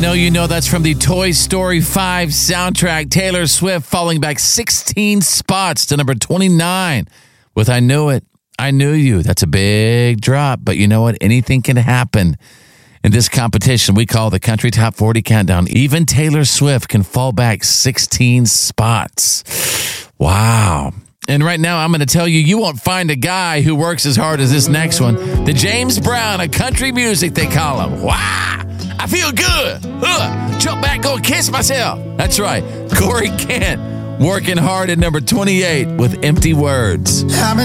know you know that's from the Toy Story 5 soundtrack. Taylor Swift falling back 16 spots to number 29 with I Knew It, I Knew You. That's a big drop, but you know what? Anything can happen in this competition we call the Country Top 40 Countdown. Even Taylor Swift can fall back 16 spots. Wow. And right now, I'm going to tell you, you won't find a guy who works as hard as this next one. The James Brown of country music, they call him. Wow, I feel good. Jump back, go kiss myself. That's right. Corey Kent working hard at number 28 with Empty Words.